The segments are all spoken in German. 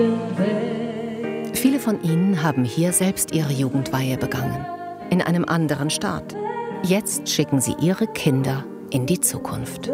Viele von ihnen haben hier selbst ihre Jugendweihe begangen. In einem anderen Staat. Jetzt schicken sie ihre Kinder in die Zukunft.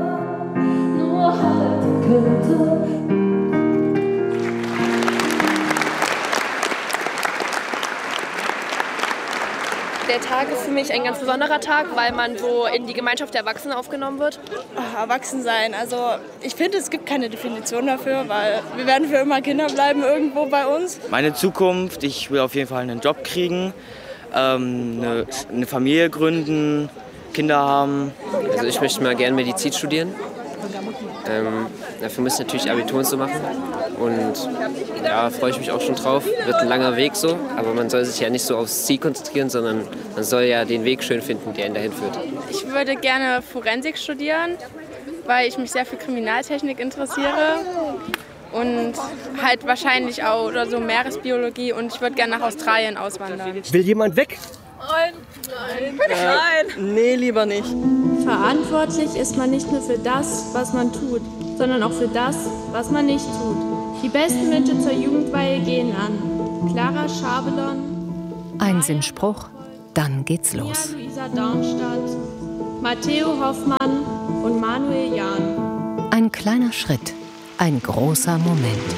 Der Tag ist für mich ein ganz besonderer Tag, weil man so in die Gemeinschaft der Erwachsenen aufgenommen wird. Erwachsen-sein, also ich finde, es gibt keine Definition dafür, weil wir werden für immer Kinder bleiben irgendwo bei uns. Meine Zukunft, ich will auf jeden Fall einen Job kriegen, eine Familie gründen, Kinder haben. Also ich möchte mal gerne Medizin studieren. Dafür muss ich natürlich Abitur und so machen. Und da freue ich mich auch schon drauf. Wird ein langer Weg so, aber man soll sich ja nicht so aufs Ziel konzentrieren, sondern man soll ja den Weg schön finden, der ihn dahin führt. Ich würde gerne Forensik studieren, weil ich mich sehr für Kriminaltechnik interessiere. Und halt wahrscheinlich auch oder so Meeresbiologie, und ich würde gerne nach Australien auswandern. Will jemand weg? Nein. Nein. Nee, lieber nicht. Verantwortlich ist man nicht nur für das, was man tut, sondern auch für das, was man nicht tut. Die besten Wünsche zur Jugendweihe gehen an Clara Schabelon, Ein Sinnspruch, dann geht's los. Luisa Darmstadt, Matteo Hoffmann und Manuel Jahn. Ein kleiner Schritt, ein großer Moment.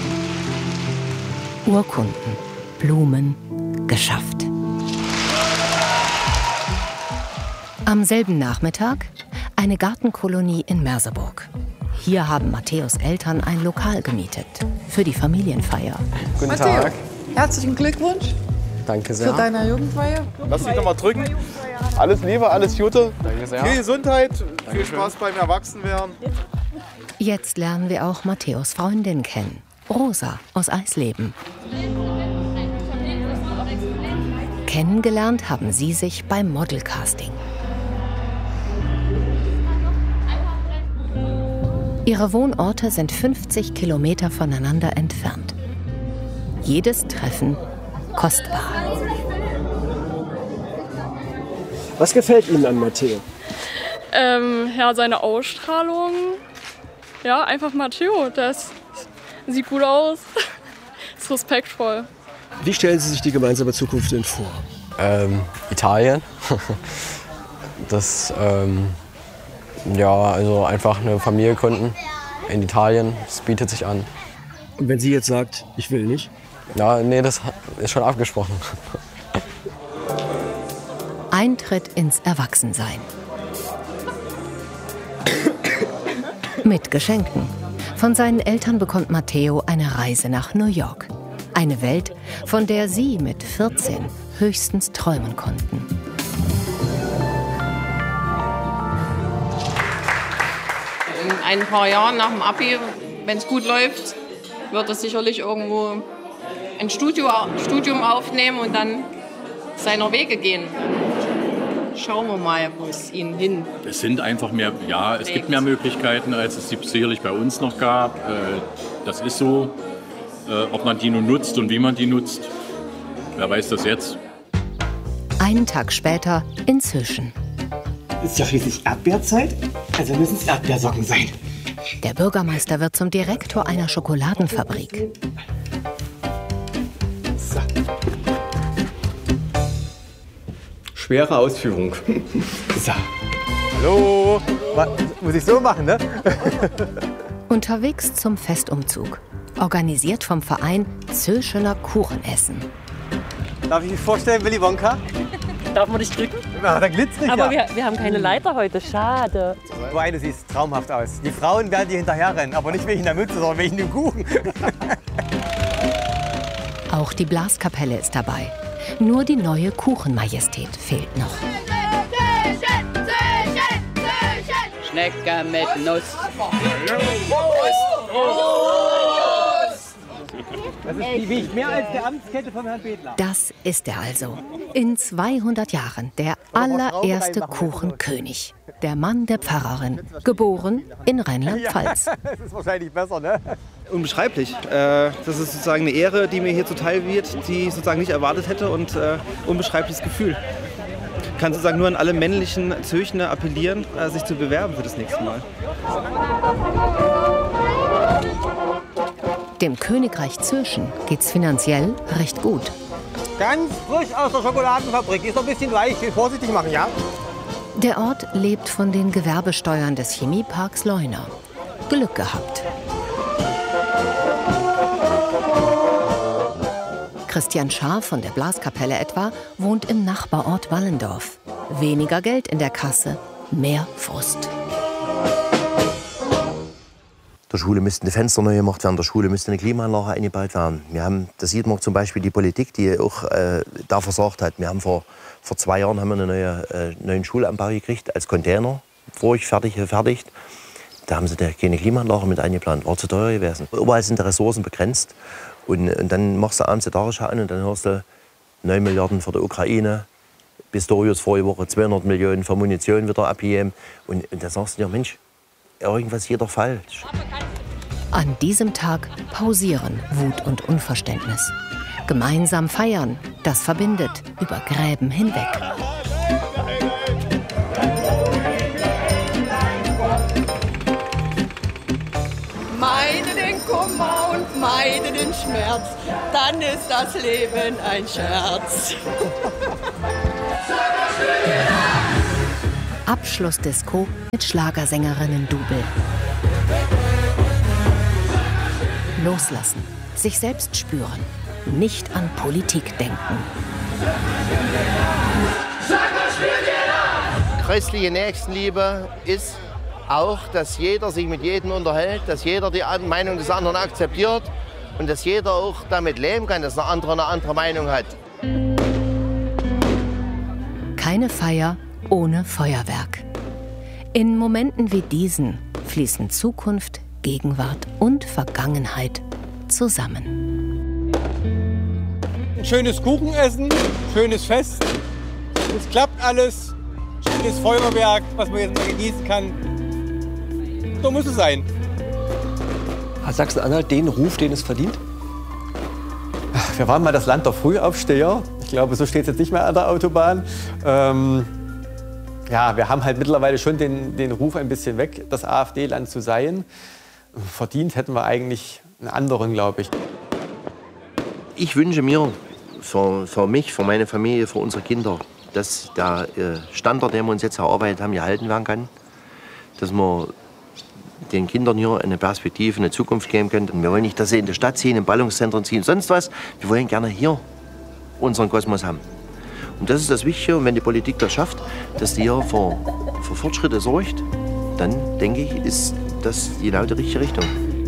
Urkunden, Blumen, geschafft. Am selben Nachmittag eine Gartenkolonie in Merseburg. Hier haben Matthäus Eltern ein Lokal gemietet für die Familienfeier. Guten Matteo, Tag. herzlichen Glückwunsch. Danke sehr. Zu deiner Jugendweihe. Lass dich nochmal drücken. Alles Liebe, alles Gute. Danke sehr. Viel Gesundheit, Dankeschön. viel Spaß beim Erwachsenwerden. Jetzt lernen wir auch Matthäus Freundin kennen. Rosa aus Eisleben. Kennengelernt haben sie sich beim Modelcasting. Ihre Wohnorte sind 50 Kilometer voneinander entfernt. Jedes Treffen kostbar. Was gefällt Ihnen an Matteo? Ja, seine Ausstrahlung. Ja, einfach Matteo, das sieht gut aus. Ist respektvoll. Wie stellen Sie sich die gemeinsame Zukunft denn vor? Italien. Das, ja, also einfach eine Familie gründen in Italien. Das bietet sich an. Und wenn sie jetzt sagt, ich will nicht? Ja, nee, das ist schon abgesprochen. Eintritt ins Erwachsensein. Mit Geschenken. Von seinen Eltern bekommt Matteo eine Reise nach New York. Eine Welt, von der sie mit 14 höchstens träumen konnten. In ein paar Jahren nach dem Abi, wenn es gut läuft, wird er sicherlich irgendwo ein Studium aufnehmen und dann seiner Wege gehen. Schauen wir mal, wo es ihn hin. Es sind einfach mehr, ja, es gibt mehr Möglichkeiten, als es sicherlich bei uns noch gab. Das ist so. Ob man die nun nutzt und wie man die nutzt, wer weiß das jetzt. Einen Tag später in Züschen. Ist ja schließlich Erdbeerzeit, also müssen es Erdbeersocken sein. Der Bürgermeister wird zum Direktor einer Schokoladenfabrik. So. Schwere Ausführung. So. Hallo. Muss ich so machen, ne? Unterwegs zum Festumzug. Organisiert vom Verein Zöschener Kuchenessen. Darf ich mich vorstellen, Willy Wonka? Darf man dich drücken? Ja, da glitzert Aber ja. wir haben keine Leiter heute, schade. Wobei, du siehst traumhaft aus. Die Frauen werden dir hinterherrennen, aber nicht wegen der Mütze, sondern wegen dem Kuchen. Auch die Blaskapelle ist dabei. Nur die neue Kuchenmajestät fehlt noch. Schnecke mit Nuss. Die wiegt mehr als die Amtskette von Herrn Bedler. Das ist er also. In 200 Jahren der allererste Kuchenkönig. Der Mann der Pfarrerin. Geboren in Rheinland-Pfalz. Das ist wahrscheinlich besser, ne? Unbeschreiblich. Das ist sozusagen eine Ehre, die mir hier zuteil wird, die ich sozusagen nicht erwartet hätte, und unbeschreibliches Gefühl. Ich kann sozusagen nur an alle männlichen Zöchner appellieren, sich zu bewerben für das nächste Mal. Dem Königreich Zürchen geht's finanziell recht gut. Ganz frisch aus der Schokoladenfabrik. Ist noch ein bisschen weich. Ich will vorsichtig machen, ja? Der Ort lebt von den Gewerbesteuern des Chemieparks Leuna. Glück gehabt. Christian Schaar von der Blaskapelle etwa wohnt im Nachbarort Wallendorf. Weniger Geld in der Kasse, mehr Frust. Der Schule müssten die Fenster neu gemacht werden, der Schule müsste eine Klimaanlage eingebaut werden. Das sieht man zum Beispiel die Politik, die auch da versagt hat. Wir haben vor 2 Jahren haben wir einen neuen Schulanbau gekriegt, als Container, fertigt. Da haben sie keine Klimaanlage mit eingeplant, war zu teuer gewesen. Überall sind die Ressourcen begrenzt. Und dann machst du abends die Tagesschau an und dann hörst du 9 Milliarden für die Ukraine. Pistorius vorige Woche 200 Millionen für Munition wieder abgegeben. Und da sagst du dir, Mensch, irgendwas ist jeder falsch. An diesem Tag pausieren Wut und Unverständnis. Gemeinsam feiern, das verbindet über Gräben hinweg. Meide den Kummer und meide den Schmerz, dann ist das Leben ein Scherz. Abschlussdisco mit Schlagersängerinnen-Double. Loslassen, sich selbst spüren, nicht an Politik denken. Christliche Nächstenliebe ist auch, dass jeder sich mit jedem unterhält, dass jeder die Meinung des anderen akzeptiert und dass jeder auch damit leben kann, dass eine andere Meinung hat. Keine Feier ohne Feuerwerk. In Momenten wie diesen fließen Zukunft, Gegenwart und Vergangenheit zusammen. Ein schönes Kuchenessen, schönes Fest. Es klappt alles. Schönes Feuerwerk, was man jetzt mal genießen kann. So muss es sein. Hat Sachsen-Anhalt den Ruf, den es verdient? Wir waren mal das Land der Frühaufsteher. Ich glaube, so steht es jetzt nicht mehr an der Autobahn. Ja, wir haben halt mittlerweile schon den Ruf ein bisschen weg, das AfD-Land zu sein. Verdient hätten wir eigentlich einen anderen, glaube ich. Ich wünsche mir für mich, für meine Familie, für unsere Kinder, dass der Standard, den wir uns jetzt erarbeitet haben, gehalten werden kann. Dass wir den Kindern hier eine Perspektive, eine Zukunft geben können. Und wir wollen nicht, dass sie in die Stadt ziehen, in Ballungszentren ziehen, sonst was. Wir wollen gerne hier unseren Kosmos haben. Und das ist das Wichtige. Und wenn die Politik das schafft, dass die hier für Fortschritte sorgt, dann denke ich, ist das genau die richtige Richtung.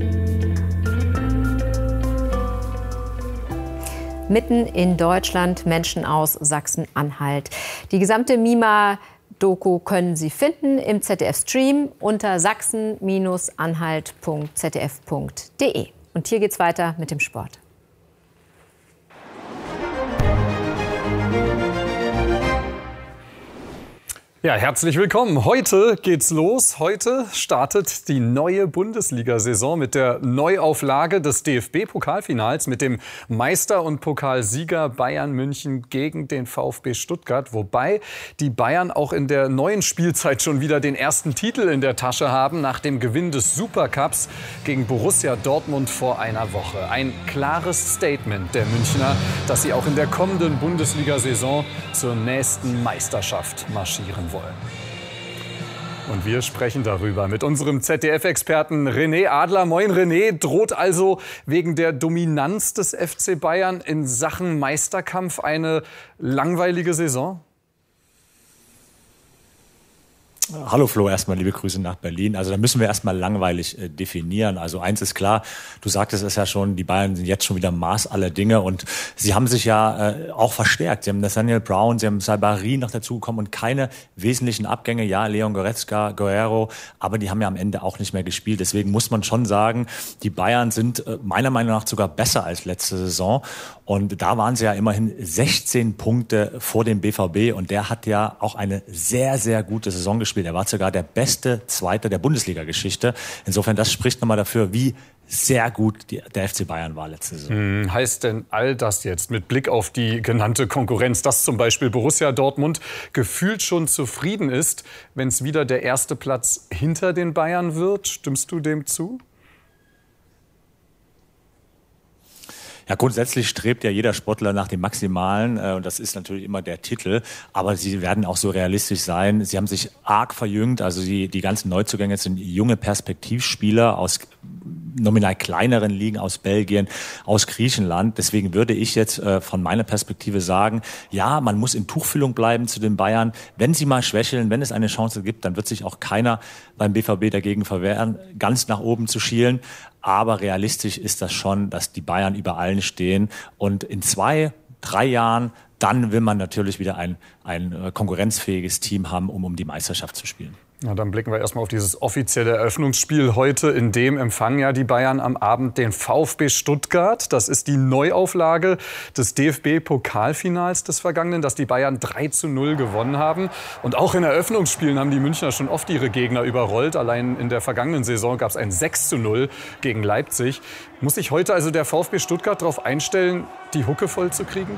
Mitten in Deutschland, Menschen aus Sachsen-Anhalt. Die gesamte Mima-Doku können Sie finden im ZDF-Stream unter sachsen-anhalt.zdf.de. Und hier geht's weiter mit dem Sport. Ja, herzlich willkommen. Heute geht's los. Heute startet die neue Bundesliga-Saison mit der Neuauflage des DFB-Pokalfinals mit dem Meister und Pokalsieger Bayern München gegen den VfB Stuttgart. Wobei die Bayern auch in der neuen Spielzeit schon wieder den ersten Titel in der Tasche haben nach dem Gewinn des Supercups gegen Borussia Dortmund vor einer Woche. Ein klares Statement der Münchner, dass sie auch in der kommenden Bundesliga-Saison zur nächsten Meisterschaft marschieren wollen. Und wir sprechen darüber mit unserem ZDF-Experten René Adler. Moin René, droht also wegen der Dominanz des FC Bayern in Sachen Meisterkampf eine langweilige Saison? Hallo Flo, erstmal liebe Grüße nach Berlin. Also da müssen wir erstmal langweilig definieren. Also eins ist klar, du sagtest es ja schon, die Bayern sind jetzt schon wieder Maß aller Dinge und sie haben sich ja auch verstärkt. Sie haben Nathaniel Brown, sie haben Sabari noch dazugekommen und keine wesentlichen Abgänge. Ja, Leon Goretzka, Guerrero, aber die haben ja am Ende auch nicht mehr gespielt. Deswegen muss man schon sagen, die Bayern sind meiner Meinung nach sogar besser als letzte Saison. Und da waren sie ja immerhin 16 Punkte vor dem BVB und der hat ja auch eine sehr, sehr gute Saison gespielt. Er war sogar der beste Zweiter der Bundesliga-Geschichte. Insofern, das spricht nochmal dafür, wie sehr gut der FC Bayern war letzte Saison. Heißt denn all das jetzt mit Blick auf die genannte Konkurrenz, dass zum Beispiel Borussia Dortmund gefühlt schon zufrieden ist, wenn es wieder der erste Platz hinter den Bayern wird? Stimmst du dem zu? Ja, grundsätzlich strebt ja jeder Sportler nach dem Maximalen und das ist natürlich immer der Titel. Aber sie werden auch so realistisch sein. Sie haben sich arg verjüngt. Also die ganzen Neuzugänge sind junge Perspektivspieler aus nominal kleineren Ligen, aus Belgien, aus Griechenland. Deswegen würde ich jetzt von meiner Perspektive sagen, ja, man muss in Tuchfühlung bleiben zu den Bayern. Wenn sie mal schwächeln, wenn es eine Chance gibt, dann wird sich auch keiner beim BVB dagegen verwehren, ganz nach oben zu schielen. Aber realistisch ist das schon, dass die Bayern über allen stehen. Und in 2-3 Jahren, dann will man natürlich wieder ein konkurrenzfähiges Team haben, um die Meisterschaft zu spielen. Ja, dann blicken wir erstmal auf dieses offizielle Eröffnungsspiel heute. In dem empfangen ja die Bayern am Abend den VfB Stuttgart. Das ist die Neuauflage des DFB-Pokalfinals des Vergangenen, das die Bayern 3:0 gewonnen haben. Und auch in Eröffnungsspielen haben die Münchner schon oft ihre Gegner überrollt. Allein in der vergangenen Saison gab es ein 6:0 gegen Leipzig. Muss sich heute also der VfB Stuttgart darauf einstellen, die Hucke voll zu kriegen?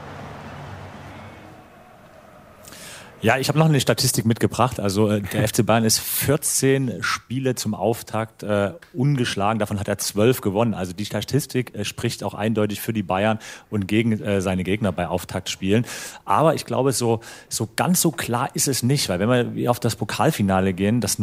Ja, ich habe noch eine Statistik mitgebracht. Also der FC Bayern ist 14 Spiele zum Auftakt ungeschlagen. Davon hat er 12 gewonnen. Also die Statistik spricht auch eindeutig für die Bayern und gegen seine Gegner bei Auftaktspielen. Aber ich glaube, so ganz so klar ist es nicht. Weil wenn wir auf das Pokalfinale gehen, das